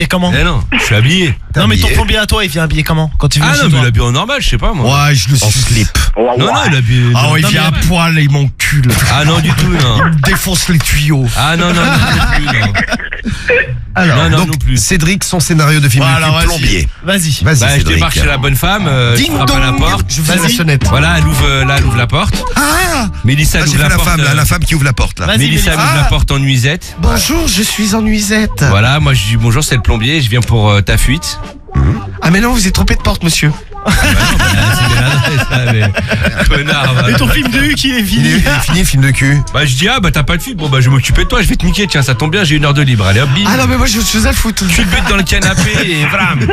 Et comment? Eh non, je suis habillé. Non mais ton plombier à toi, il vient habillé comment? Quand tu viens Ah chez non, mais toi il est habillé en normal, je sais pas moi. Ouais, je le suis slip. Non, non, il est habillé. Ah ouais, il Non, vient à mais- poil et il m'encule. Ah non, du tout, non. Il me défonce les tuyaux. Ah non, non, non, plus, non. Alors, Non, non, donc, non plus. Cédric, son scénario de film Voilà, de cul, vas-y. plombier. Vas-y. Vas-y, Bah, je Cédric. débarque chez la bonne femme, je Ding frappe à la dong. porte. Je fais la Vas-y. sonnette. Voilà, elle ouvre la porte. Ah, Mélissa là, elle j'ai ouvre fait la la porte. femme, là, la femme qui ouvre la porte, là. Vas-y, Mélissa Mélissa. ouvre la porte en nuisette. Bonjour, je suis en nuisette. Voilà, moi je dis bonjour, c'est le plombier, je viens pour ta fuite. Ah mais non, vous êtes trompé de porte, monsieur. Bah non, bah, c'est bien adresse, ça, mais connard. Va. Et ton film de Huck, il est Il fini. est fini, le film de cul. Bah je dis ah bah t'as pas de fuite, bon bah je vais m'occuper de toi, je vais te niquer, tiens ça tombe bien, j'ai 1 heure de libre, allez hop bim. Ah non, mais moi je faisais le foot. Tu te butes dans le canapé et vram.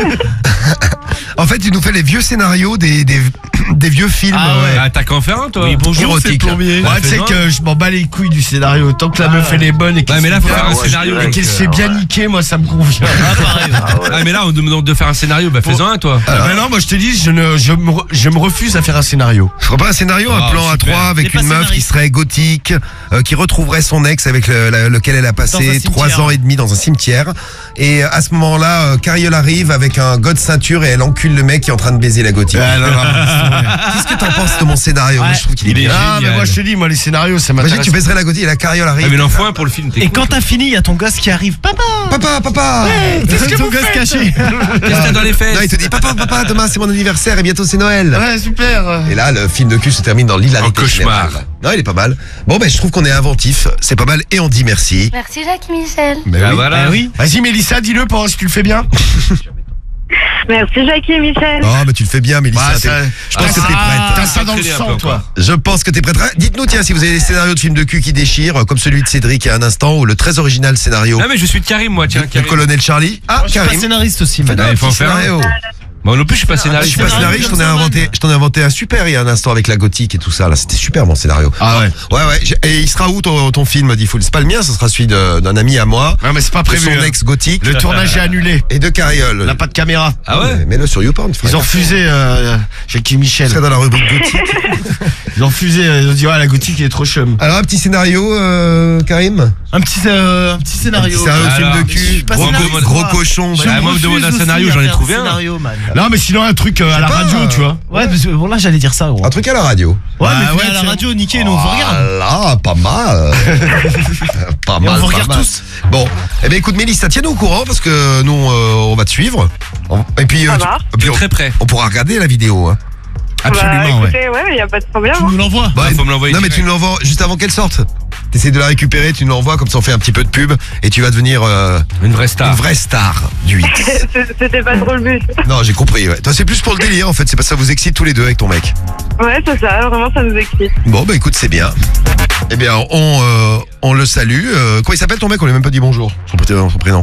En fait, il nous fait les vieux scénarios des vieux films. Ah ouais. Ah t'as qu'à en faire un toi. Oui, bonjour, c'est le Érotique. plombier. Ouais, tu sais fais-en. que je m'en bats les couilles du scénario. Tant que la meuf elle est bonne et qu'elle Ouais mais là faut se fait faire un bien- scénario. et qu'elle se fait bien niquer, moi ça me convient. Ah pareil. Ah mais là on demande de faire un scénario, bah fais-en un toi. Mais non, moi je te dis, je me refuse à faire un scénario. Je ferais pas un scénario, un Ah, plan à super. 3 avec C'est pas une meuf qui scénariste. serait gothique, qui retrouverait son ex avec lequel elle a Dans un passé cimetière. 3 ans et demi dans un cimetière. Et à ce moment-là, Cariole arrive avec un god ceinture et elle encule le mec qui est en train de baiser la gothique. Qu'est-ce que t'en penses de mon scénario? Moi, je trouve qu'il est Il est bien. Ah, mais génial. moi je te dis, moi les scénarios ça Imagine, m'intéresse. tu baiserais la gothique et la Cariole arrive. Ah mais il en faut un pour le film, t'es Et con, quand toi. t'as fini, il y a ton gosse qui arrive. Papa. Papa. Ton gosse caché. Qu'est-ce que t'as dans les Non, il fesses? te dit papa, demain c'est mon anniversaire et bientôt c'est Noël. Ouais, super. Et là, le film de cul se termine dans l'hilarité En cauchemar. générale. Non, il est pas mal. Bon, ben, je trouve qu'on est inventif. C'est pas mal et on dit merci. Merci Jacques Michel. Bah voilà. Ah oui. Vas-y Mélissa, dis-le pour voir si tu le fais bien. Merci Jacques et Michel. Oh, mais tu le fais bien, Mélissa. Bah, ça- Je pense que t'es T'as prête. ça dans le Traîner un sang, peu toi. Je pense que t'es prête. Dites-nous, tiens, si vous avez des scénarios de films de cul qui déchirent, comme celui de Cédric il y a un instant, ou le très original scénario Ah mais je suis de Karim moi, tiens, du Karim. colonel Charlie. Ah, Je suis pas Karim. scénariste aussi. Fais-nous mais- un il faut petit en faire un. scénario. Moi non plus je suis pas Je scénariste. suis pas scénariste, je t'en ai inventé un super il y a un instant avec la gothique et tout ça. Là, c'était super mon scénario. Ah ouais. Ouais. Et il sera où ton film, Diffoul? C'est pas le mien, ce sera celui d'un ami à moi, Non mais c'est pas de prévu. son hein. ex gothique Le tournage est annulé. et de Cariole. On n'a pas de caméra. Ah ouais. Mets-le sur YouPorn, frère. Ils ont refusé Jackie Je Michel. serai dans la rubrique gothique. Ils ont refusé, ils ont dit ouais la gothique est trop chum. Alors, un petit scénario, Karim? Un petit scénario. Scénario de film Alors, de je suis cul. pas Gros, scénariste, gros moi. cochon. Je Bah, moi, me demande un refuse scénario, aussi j'en ai à faire trouvé un un. scénario, man. Non mais sinon un truc à la pas, radio, tu vois. Ouais, parce que bon là j'allais dire ça. Gros. Un truc à la radio. Ouais, Bah mais ouais, à la tiens. radio, niqué, nous on vous regarde. Là, pas mal. Pas Et mal. on vous pas regarde mal. tous. Bon, eh bien écoute Mélissa, tiens-nous au courant parce que nous on va te suivre. Et puis, Ça va. De très près. on pourra regarder la vidéo. Hein. Absolument, ouais. Écoutez, ouais, y a pas de problème. Tu nous l'envoies. Bah, faut me l'envoyer Non mais direct. tu nous l'envoies juste avant qu'elle sorte. T'essaies de la récupérer, tu nous l'envoies comme ça on fait un petit peu de pub et tu vas devenir Une vraie star. une vraie star du X. C'était pas trop le but. Non, j'ai compris. Ouais. Toi, c'est plus pour le délire en fait. C'est parce que ça vous excite tous les deux avec ton mec. Ouais, c'est ça, vraiment ça nous excite. Bon, bah écoute, c'est bien. Eh bien, on le salue. Comment il s'appelle ton mec? On lui a même pas dit bonjour. Son prénom.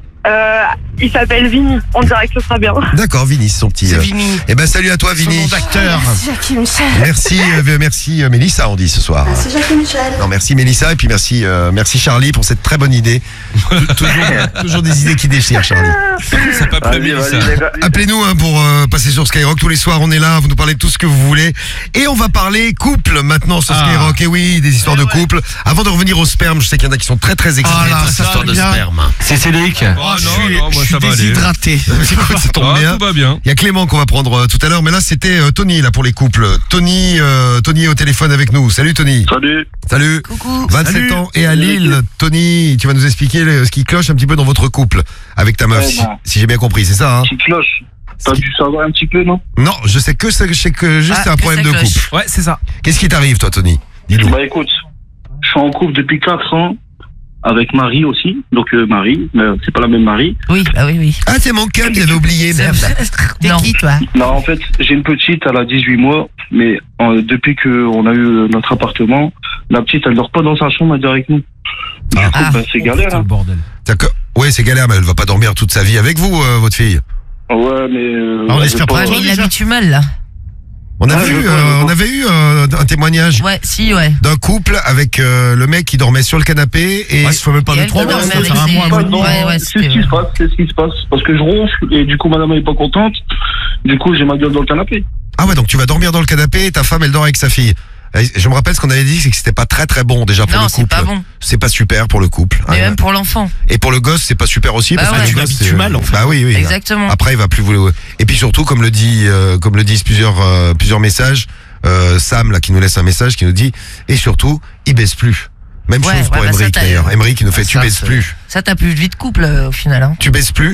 Il s'appelle Vinny, on dirait que ce sera bien. D'accord, Vinny, c'est son petit. C'est Vini. Eh ben, salut à toi, Son nom Vinny. d'acteur. Jacques Michel. Merci, Mélissa, on dit ce soir. Merci Jacques Michel. Non, merci Mélissa et puis merci Charlie pour cette très bonne idée. toujours des idées qui déchirent, Charlie. C'est pas prévu ça. Appelez-nous hein, pour passer sur Skyrock. Tous les soirs, on est là. Vous nous parlez de tout ce que vous voulez. Et on va parler couple maintenant sur Skyrock. Et oui, des histoires de couple. Avant de revenir au sperme, je sais qu'il y en a qui sont très très excités Ah là, par cette ça histoire de bien. sperme. C'est Cédric. Oh, non, moi je ça suis va aller. déshydraté. Écoute, ça tombe bien. Tout va bien. Il y a Clément qu'on va prendre tout à l'heure, mais là c'était Tony là pour les couples. Tony est au téléphone avec nous. Salut Tony. Salut. Salut. Coucou. 27 Salut. ans et à Lille. Tony, tu vas nous expliquer ce qui cloche un petit peu dans votre couple avec ta meuf, Ouais, bah. si j'ai bien compris, c'est ça hein? Petite cloche. T'as dû savoir un petit peu, non? Non, je sais que juste c'est un que problème ça de cloche. couple. Ouais, c'est ça. Qu'est-ce qui t'arrive toi Tony? Dis-nous. Bah écoute, je suis en couple depuis 4 ans avec Marie aussi. Donc Marie, mais c'est pas la même Marie. Oui, bah oui. Ah c'est mon câble, j'avais oublié, merde. T'es qui toi? Non, en fait, j'ai une petite, elle a 18 mois, mais depuis qu'on a eu notre appartement, la petite, elle dort pas dans sa chambre, elle dort avec nous. Du coup, Ah. bah, c'est galère, hein. bordel. Ouais, c'est galère, mais elle va pas dormir toute sa vie avec vous, votre fille. Ouais, mais... Ah, on elle espère veut pas. Il l'habitue mal là. On je veux pas. on avait eu un témoignage Ouais, si, ouais. d'un couple avec le mec qui dormait sur le canapé et Ouais, ça fait même pas Et de elle 3 te mois, dormait ça avec fait un ses- mois. Pas, moi. non, Ouais, c'est ce qui se passe, c'est ce qui se passe. Parce que je ronfle, et du coup, madame, elle est pas contente. Du coup, j'ai ma gueule dans le canapé. ah ouais, donc tu vas dormir dans le canapé et ta femme elle dort avec sa fille. Je me rappelle ce qu'on avait dit, c'est que c'était pas très très bon déjà pour Non, le c'est couple. pas bon. C'est pas super pour le couple. Mais Ouais. même pour l'enfant. Et pour le gosse, c'est pas super aussi Bah parce que ouais. le Tu gosse, l'habitues c'est- mal, en fait. Bah oui, oui. Exactement. Après, il va plus vouloir. Et puis surtout, comme le disent plusieurs messages, Sam là qui nous laisse un message qui nous dit, et surtout, il baisse plus. Même Ouais, chose pour ouais, bah ça, Emery t'as- d'ailleurs. Emery qui nous fait, tu ça, baisses c'est- plus. Ça, t'as plus de vie de couple au final. Hein. Tu baisses plus.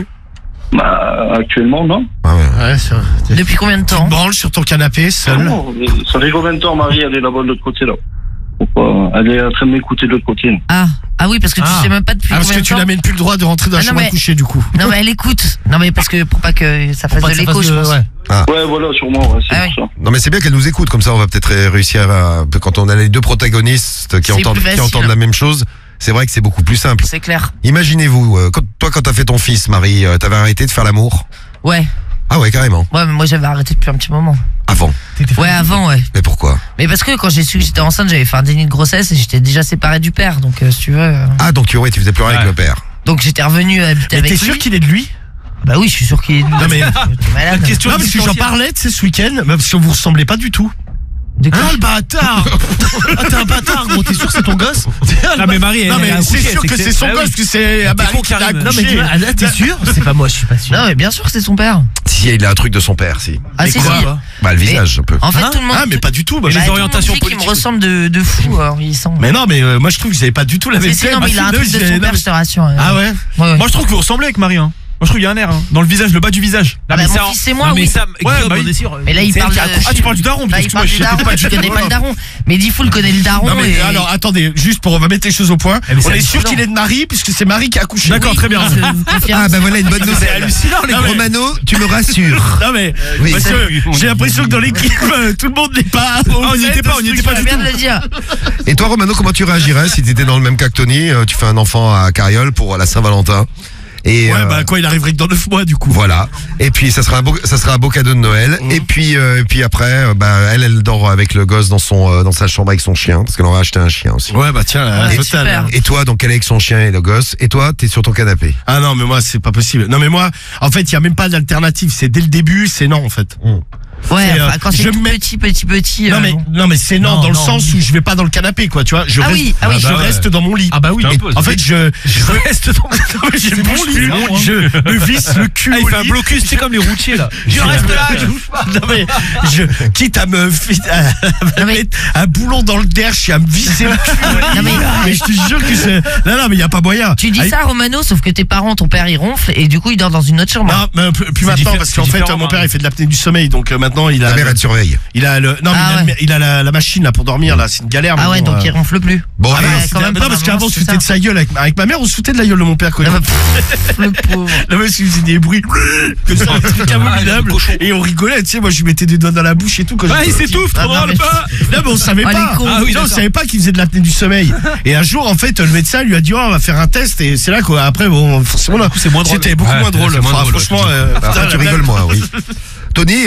Bah, actuellement, non. Ah ouais. Ouais, c'est vrai. Depuis combien de Tu temps te branles sur ton canapé, seul. Non, mais ça fait combien de temps, Marie, elle est là-bas de l'autre côté, là? Pourquoi? Elle est en train de m'écouter de l'autre côté, là. Ah oui, parce que tu sais même pas depuis Ah, parce combien que de tu temps. n'amènes plus le droit de rentrer dans la Ah, non, chambre à mais- coucher, du coup. Non, mais elle écoute. Non, mais parce que pour pas que ça fasse Pas de que ça l'écho, fasse je de- pense. ouais. Ouais, voilà, sûrement, ouais, c'est Ah pour ça. Non mais c'est bien qu'elle nous écoute, comme ça on va peut-être réussir à, quand on a les deux protagonistes qui C'est entendent, plus qui facile. entendent la même chose, c'est vrai que c'est beaucoup plus simple. C'est clair. Imaginez-vous, quand t'as fait ton fils, Marie, t'avais arrêté de faire l'amour? Ouais. Ah ouais, carrément. Ouais, mais moi j'avais arrêté depuis un petit moment. Avant. Ouais, avant, ouais. Mais pourquoi? Mais parce que quand j'ai su que j'étais enceinte, j'avais fait un déni de grossesse et j'étais déjà séparée du père. Donc, si tu veux. Ah donc ouais, tu faisais plus rien avec Ouais. le père. Donc j'étais revenue habiter Mais avec t'es lui. sûr qu'il est de lui? Bah oui, je suis sûr qu'il est. Non, mais- T'es malade. Question Non, parce que j'en existentielle. parlais, tu sais, ce week-end, mais parce que vous ressemblez pas du tout. De quoi Ah le bâtard. Ah t'es un bâtard gros, t'es sûr que c'est ton gosse? Non mais Marie, Non, mais c'est sûr que c'est son gosse, que c'est T'es Marie con, qui l'a Karim. Non mais accouché. ah, là t'es sûr? C'est pas moi, je suis pas sûr. Non, mais bien sûr que c'est son père. Si, il a un truc de son père, si. Ah, Mais si, quoi, si. quoi Bah le visage un peu. En fait, Hein tout le monde. Ah, mais pas du tout. bah, Et je- les tout le orientations monde dit qu'il me politiques ressemble de fou en vieillissant. Mais non, mais moi je trouve que vous avez pas du tout la même Si, si, tête. non, mais il a un Sinon, truc de j'ai- son non, père, mais- je te rassure. Ah ouais? Ouais, ouais. Moi je trouve que vous ressemblez avec Marie hein. Moi je trouve qu'il y a un air hein. Dans le visage, le bas du visage. Ah, bah, mon fils, c'est moi, oui. Ouais, bah, on est sûr. Mais là, il C'est elle parle qui a de- accouché. Ah tu parles du daron, Là, parce il que parle moi du je daron, sais pas mais tu connais pas le daron. Mais Diffoul connaît le daron. Non mais et- alors attendez, juste pour remettre les choses au point, Eh, mais c'est on est sûr hallucinant. qu'il est de Marie puisque c'est Marie qui a accouché. D'accord, très bien. je vous confirme. Ah bah voilà une bonne C'est nouvelle. hallucinant les Non, gars. mais- Romano, tu me rassures. Non mais Oui. parce que j'ai l'impression que dans l'équipe tout le monde n'est pas. on n'y était pas, on n'y était pas Tu du viens tout. de le dire. Et toi Romano, comment tu réagirais si t'étais dans le même cas que Tony, tu fais un enfant à Carriole pour la Saint-Valentin? Et Ouais bah quoi, il arriverait que dans 9 mois du coup. voilà. Et puis ça sera un beau cadeau de Noël. Et puis après, elle dort avec le gosse dans sa chambre avec son chien, parce qu'elle en a acheté un chien aussi. Ouais bah tiens, la Ouais, totale. super. Et toi, donc elle est avec son chien et le gosse. Et toi, t'es sur ton canapé. Ah non mais moi c'est pas possible. Non mais moi, en fait il y a même pas d'alternative. C'est dès le début, c'est non en fait. Ouais, C'est, enfin, quand je c'est tout mets- petit. Non mais bon. non mais c'est non, Non, dans le non, sens où je vais pas dans le canapé quoi, tu vois. Je Ah reste, oui, ah oui. je Ah bah ouais. reste dans mon lit. Ah bah oui. T'imposes. En fait je reste dans Non, mais j'ai C'est mon mon lit, lit, je me visse le cul Ah, il au fait un lit. blocus, c'est comme les routiers là. Je reste là, je bouge pas. Non mais quitte à me Non, mais- mettre un boulon dans le derche et à me visser le cul. Non, mais- je te jure que c'est non mais il y a pas moyen. Tu dis Ah, ça, Romano, sauf que tes parents, ton père, il ronfle et du coup, il dort dans une autre chambre. Non, mais plus maintenant différent- parce qu'en c'est fait différent, mon père hein. il fait de l'apnée du sommeil donc maintenant il Ta a mère, elle te surveille. il a le non mais Ah ouais. il a la machine là pour dormir là, c'est une galère. Ah mais ouais, bon, donc il ronfle plus. Bon, Ah et- ouais, Ouais, c'est- quand même, non, parce maman, qu'avant on se c'est foutait ça. de sa gueule avec ma mère, on se foutait de la gueule de mon père quoi. Non, mais le pauvre. Non mais il faisait des bruits que ça, un truc abominable et on rigolait, tu sais, moi je lui mettais des doigts dans la bouche et tout quand Ah, il j'étais petit. s'étouffe, Ah, trop non, drôle mais- pas. Non mais on savait Ah, les pas. cons. Ah oui, Non, on d'accord. savait pas qu'il faisait de l'apnée du sommeil. Et un jour en fait le médecin lui a dit on va faire un test et c'est là quoi. Après bon forcément là, c'est moins drôle. c'était beaucoup Ouais, moins drôle. c'est moins Enfin, drôle, franchement Après, putain, tu la rigoles blague. moins, oui. Tony,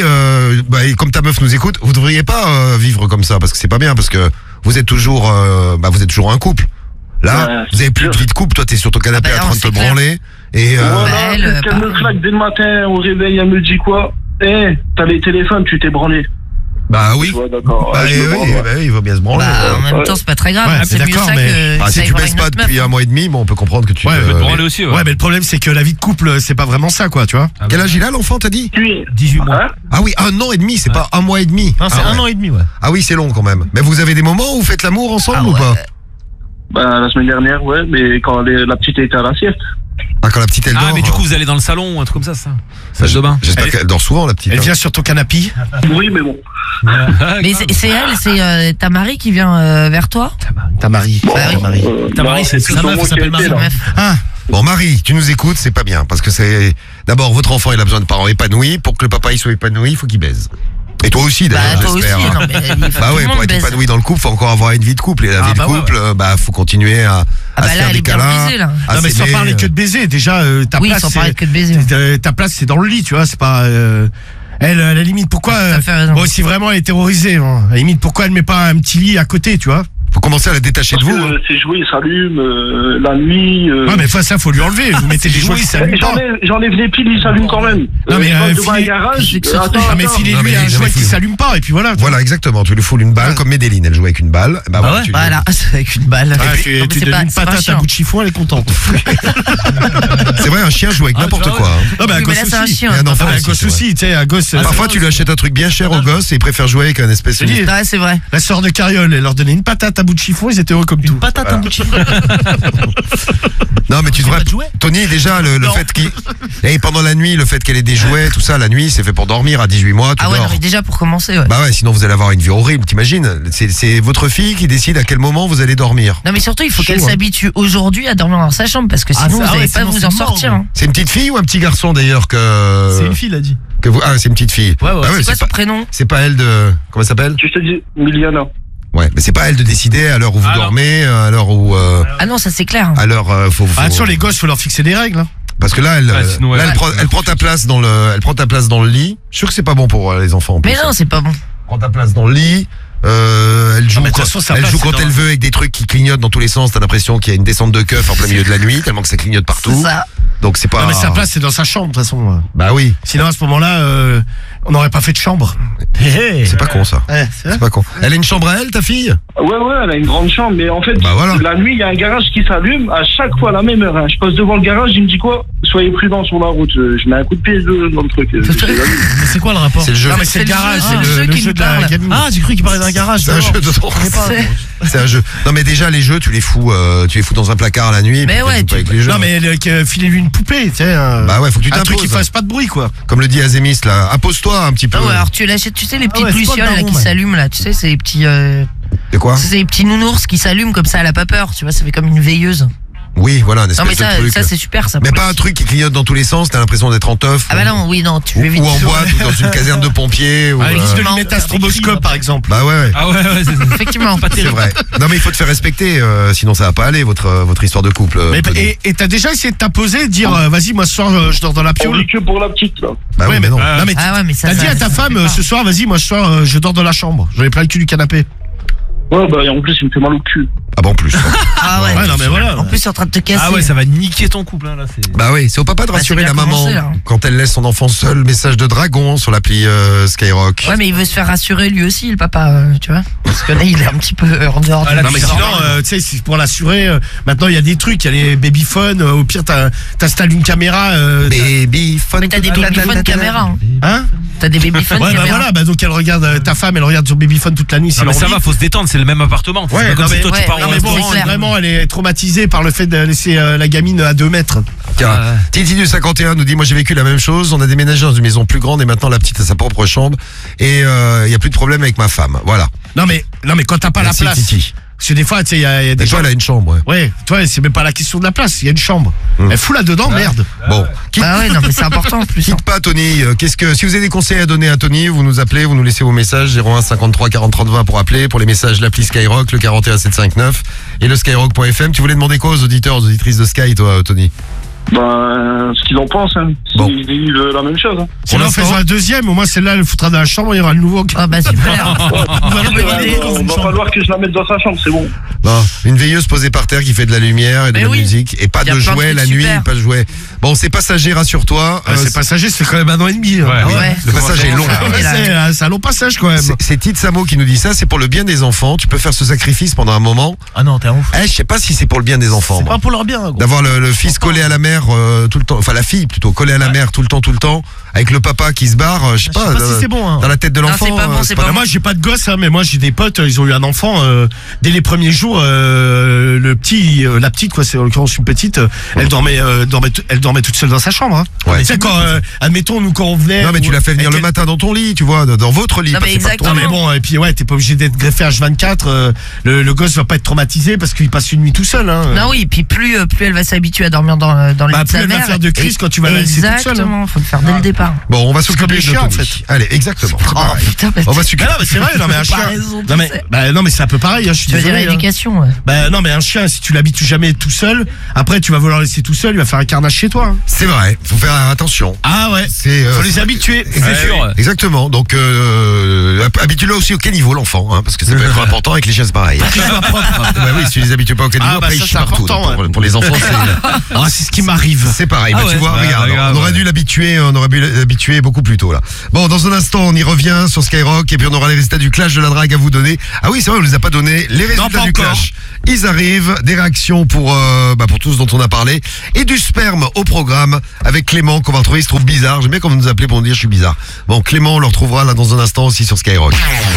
et comme ta meuf nous écoute, vous devriez pas vivre comme ça parce que c'est pas bien parce que vous êtes toujours un couple. Là, Ouais, vous avez plus de vie de couple. Toi, t'es sur ton canapé Ah bah à non, train de te c'est clair. branler et Voilà, elle, qu'elle me claque dès le matin au réveil, elle me dit quoi? T'as les téléphones, tu t'es branlé. bah oui. Je vois, d'accord. Bah, Ouais, je me branle, ouais. il va bien se branler. Bah, en même Ouais. temps, c'est pas très grave. Ouais, c'est mais mieux d'accord, ça mais- que. Ah, ça si aille tu voir baisses une pas autre depuis meuf. un mois et demi, bon, on peut comprendre que tu. Ouais, mais Te branler aussi, ouais. Ouais, mais le problème c'est que la vie de couple c'est pas vraiment ça quoi, tu vois. Quel âge il a l'enfant, t'as dit? Puis, 18 mois. hein? Ah oui, 1 an et demi, c'est pas 1 mois et demi. Non, c'est Ah un ouais. an et demi, ouais. Ah oui, c'est long quand même. Mais vous avez des moments où vous faites l'amour ensemble Ah ou ouais. pas? Bah, la semaine dernière, ouais, mais quand la petite était à la sieste. Ah, quand la petite elle dort. Ah, mais du coup, vous allez dans le salon ou un truc comme ça. Salle de bain. J'espère Elle- qu'elle dort souvent, la petite. Elle hein. vient sur ton canapé. Oui, mais bon. Mais c'est elle, c'est ta Marie qui vient vers toi. Ta Marie. Bah oui. Ta Marie. Ta Marie, c'est sa meuf, elle s'appelle Marie. Ta meuf. Ah, Bon, Marie, tu nous écoutes, c'est pas bien. Parce que c'est. D'abord, votre enfant, il a besoin de parents épanouis. Pour que le papa, il soit épanoui, il faut qu'il baise. Et toi aussi, Bah, d'ailleurs, toi aussi. j'espère. Non, mais il faut Bah tout ouais, le pour monde être baise. épanoui dans le couple, faut encore avoir une vie de couple. Et la vie de bah ouais, couple, faut continuer à Ah, bah se là, faire elle des est bien câlins. baisée, là. à non mais sans s'aimer. parler que de baiser, déjà ta Oui, place sans parler c'est- que de baiser. ta place c'est dans le lit, tu vois, c'est pas elle à la limite pourquoi Tout à fait raison. bon si vraiment elle est terrorisée, hein, à la limite pourquoi elle met pas un petit lit à côté, tu vois? Faut commencer à la détacher de Parce vous. que hein. ces jouets ils s'allument la nuit. Ouais, mais ça, faut lui enlever. Vous mettez des jouets qui s'allument pas. J'enlève les piles, ils s'allument quand même. Non, mais, je passe devant un filez- garage. Non, mais Attends. filez-lui mais- un non, jouet mais qui faut- s'allume pas, et puis voilà. Voilà, exactement. Tu lui fous une balle, comme Médéline, elle jouait avec une balle. Bah, voilà, ouais. tu lui- Voilà, avec une balle. Ouais, Non, tu mais tu c'est donnes pas- une c'est pas patate à chiant. bout de chiffon, elle est contente. C'est vrai, un chien joue avec n'importe bah ouais. quoi. hein. Non, mais un Oui, mais gosse là, c'est un aussi. chien. Et un enfant Ah, un aussi, gosse c'est vrai. aussi, tu sais, un gosse. Parfois, tu lui achètes un truc bien cher au gosse et il préfère jouer avec un espèce Je dis, de... Ouais, c'est vrai. la sœur de Cariole, elle leur donnait une patate à bout de chiffon, ils étaient heureux comme tout. Patate, un bout de chiffon. Non, mais tu devrais... pas de jouets Tony, déjà, le Non. fait qu'il... Et pendant la nuit, le fait qu'elle ait des jouets, tout ça, la nuit, c'est fait pour dormir à 18 mois, tu Ah ouais, dors. non, mais déjà pour commencer, ouais. Bah ouais, sinon vous allez avoir une vie horrible, t'imagines. C'est votre fille qui décide à quel moment vous allez dormir. Non mais surtout il faut Chaud, qu'elle hein. s'habitue aujourd'hui à dormir dans sa chambre parce que Ah, sinon ça, vous ouais, n'allez pas sinon, vous c'est en mort, sortir. ouais. Hein. C'est une petite fille ou un petit garçon d'ailleurs que... C'est une fille, l'a dit. que vous... Ah, c'est une petite fille. Ouais, ouais. Ah C'est quoi c'est son pas... prénom? c'est pas elle de... Comment elle s'appelle? Je te dis, Miliana. Ouais, mais c'est pas elle de décider à l'heure où vous Ah, non. dormez, à l'heure où... Ah non ça c'est clair. à l'heure... faut... Attention, les gosses, faut leur fixer des règles. Hein. Parce que là, elle, Ouais, sinon, là, ouais. elle prend ta place dans le... Elle prend ta place dans le lit. Je suis sûr que c'est pas bon pour les enfants. en Mais plus. non c'est pas bon. Prends ta place dans le lit. Elle joue, mais de toute quand, façon, sa elle place, joue c'est quand dans elle la- veut avec des trucs qui clignotent dans tous les sens. T'as l'impression qu'il y a une descente de keuf en plein milieu de la nuit, tellement que ça clignote C'est partout. ça. Donc c'est pas. Non, mais sa place, c'est dans sa chambre, de toute façon. Bah oui, Sinon, à ce moment-là, on n'aurait pas fait de chambre. c'est pas con ça. Ouais, c'est vrai. C'est pas con. Elle a une chambre à elle, ta fille? Ouais, elle a une grande chambre, mais en fait, Bah voilà. la nuit, il y a un garage qui s'allume à chaque fois à la même heure. Hein. Je passe devant le garage, il me dit quoi? Soyez prudents sur la route. Je mets un coup de pied dans le truc. Mais c'est quoi le rapport? C'est le jeu. Non, mais c'est le garage, jeu. c'est Ah, le qui jeu me de la parle. gamine. Ah, j'ai cru qu'il parlait d'un garage. C'est un jeu de C'est un jeu. Non mais déjà les jeux, tu les fous dans un placard la nuit. Mais puis ouais, tu joues pas avec les jeux. Non, mais filez-lui une poupée, tu sais. Bah ouais, faut que tu un truc qui t'imposes. fasse pas de bruit, quoi. Comme le dit Azémis là, impose-toi un petit peu. Ah ouais alors tu l'achètes tu sais les petites ouais, c'est pas lucioles là daron, qui man. s'allument là tu sais c'est les petits De quoi? c'est les petits nounours qui s'allument comme ça elle a pas peur tu vois ça fait comme une veilleuse. Oui, voilà, un Non mais espèce de truc. ça c'est super ça. Mais pour pas les- un truc qui clignote dans tous les sens, t'as l'impression d'être en teuf. Ah bah non oui non tu ou, veux éviter. ou en boîte, ou dans une caserne de pompiers. Ou, Ah, il risque de Non, lui mettre un c'est stroboscope, par exemple. Bah ouais, Ah ouais, c'est Effectivement. c'est vrai. Non mais il faut te faire respecter, sinon ça va pas aller votre histoire de couple. Mais, Tony. et t'as déjà essayé de t'imposer, de dire, vas-y, moi ce soir, je dors dans la On piole. vit que pour la petite, là. Bah oui, Ouais, mais non. Non, mais Ah ouais mais ça. t'as dit ça- à ta ça femme, fait pas. ce soir, vas-y, moi ce soir, je dors dans la chambre. J'en ai plein le cul du canapé. Ouais, bah, et en plus, il me fait mal au cul. Ah bah en plus. Ah ouais. Ouais, non, mais voilà. En plus c'est en train de te casser. Ah ouais, ça va niquer ton couple, hein, là. C'est... Bah oui, c'est au papa de Bah, rassurer c'est la bien maman commencé, là. quand elle laisse son enfant seul. Message de dragon sur l'appli Skyrock. Ouais mais il veut se faire rassurer lui aussi le papa tu vois parce que là il est un petit peu en dehors. Ah, là, du- Non mais sinon, tu sais, c'est pour l'assurer. Maintenant, il y a des trucs, il y a les babyphones. Au pire, t'installes une caméra. Baby phone. Mais t'as des babyphones caméra. Hein. Hein T'as des babyphones Ouais, bah caméra. voilà. Bah donc elle regarde ta femme, elle regarde son babyphone toute la nuit. Non, mais ça va, faut se détendre, c'est le même appartement. C'est Ouais, pas comme non, si mais- toi tu ouais, pars non, au Non mais bon, restaurant. clair. vraiment, elle est traumatisée par le fait de laisser la gamine à 2 mètres. Tiens, Ah ouais. Titi du 51 nous dit, moi j'ai vécu la même chose, on a déménagé dans une maison plus grande et maintenant la petite a sa propre chambre et il y a plus de problème avec ma femme. Voilà. Non mais quand t'as pas Merci, la place. Titi. Parce que des fois, tu sais, il y a Et des gens. toi, elle a une chambre, ouais. Ouais, toi, c'est même pas la question de la place. Il y a une chambre. Elle fout là-dedans, merde. Bon. Quitte, Ah ouais non mais c'est important en plus. hein. quitte pas, Tony. Si vous avez des conseils à donner à Tony, vous nous appelez, vous nous laissez vos messages 01 53 40 30 20 pour appeler. Pour les messages, l'appli Skyrock, le 41 759 et le skyrock.fm. Tu voulais demander quoi aux auditeurs, aux auditrices de Sky, toi, Tony? Ben, ce qu'ils en pensent, hein. Bon. Ils disent la même chose, hein. Sinon, l'instant- faisons un deuxième. Au moins, celle-là, elle foutra dans la chambre. Il y aura le nouveau. Ah bah super. Bonne idée. Il va falloir que je la mette dans sa chambre, c'est bon. Non, une veilleuse posée par terre qui fait de la lumière et de Mais la oui. musique et pas Il y a de plein de jouets trucs la nuit, super. pas de jouets. Bon, c'est passager, rassure-toi. C'est passager, ça fait quand même 1 an et demi. hein. Ouais. Ah ouais. Ouais. Le passage est long. Ah ouais, là. C'est un long passage quand même. C'est Tite Samo qui nous dit ça, c'est pour le bien des enfants. Tu peux faire ce sacrifice pendant un moment. Ah non, t'es un ouf. Je sais pas si c'est pour le bien des enfants. C'est moi. pas pour leur bien, gros. D'avoir le fils collé à la mère tout le temps, enfin la fille plutôt collée à la mère tout le temps, avec le papa qui se barre, je sais Je sais pas, pas si c'est bon, hein. dans la tête de Non, l'enfant. c'est pas bon, c'est pas Bah, moi j'ai pas de gosse hein, mais moi j'ai des potes, ils ont eu un enfant dès les premiers jours. Le petit, la petite quoi, c'est en l'occurrence une petite, elle dormait toute seule dans sa chambre. Hein. Ouais. Tu sais quand, admettons nous quand on venait. Non mais tu l'as fait venir le matin dans ton lit, tu vois, dans votre lit. Non, mais c'est pas exactement. Non mais bon et puis ouais t'es pas obligé d'être greffé H24. Le gosse va pas être traumatisé parce qu'il passe une nuit tout seul. Hein. Non oui, puis plus elle va s'habituer à dormir dans le lit Bah, de plus sa elle va mère. faire de crise quand tu vas la laisser toute seule, hein. Exactement, faut le faire dès le départ. pas. Bon, on va comme s'occuper les de chiens, en Tony. fait. Allez, exactement. C'est Oh pareil. putain, On va s'occuper. Non, mais c'est vrai, non, mais un chien. Comparaison, Non, mais, tu sais. non, mais c'est un peu pareil, hein, je suis Tu veux dire désolé. hein. éducation, ouais. Non, mais un chien, si tu l'habitues jamais tout seul, après tu vas vouloir le laisser tout seul, il va faire un carnage chez toi. hein. C'est vrai, faut faire attention. Ah ouais. C'est Faut les habituer. C'est sûr. Exactement. Donc habitue-le aussi au caniveau l'enfant, hein, parce que ça peut être important avec les chiens c'est pareil. Bah oui, si tu les habitues pas au caniveau, Ah, bah après ils ça, chient c'est partout. important, Donc, ouais. pour les enfants, Ah, c'est ce qui m'arrive. c'est pareil. Ah Bah, ouais. tu vois, Ouais, regarde, bah, grave, on aurait ouais. dû l'habituer beaucoup plus tôt là. Bon, dans un instant, on y revient sur Skyrock et puis on aura les résultats du clash de la drague à vous donner. Ah oui, c'est vrai, on les a pas donné. Les résultats pas du encore. clash, ils arrivent. Des réactions pour tous dont on a parlé et du sperme au programme avec Clément qu'on va retrouver. Il se trouve bizarre. J'aime bien quand vous nous appelez pour nous dire je suis bizarre. Bon, Clément, on le retrouvera là dans un instant aussi sur Skyrock.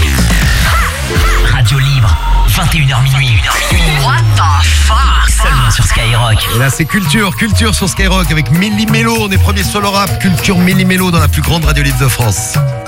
Radio libre, 21h minuit. What the fuck? Seulement sur Skyrock. Et là, c'est culture sur Skyrock avec Milli Mello. On est premier solo rap, culture Milli Mello dans la plus grande radio libre de France.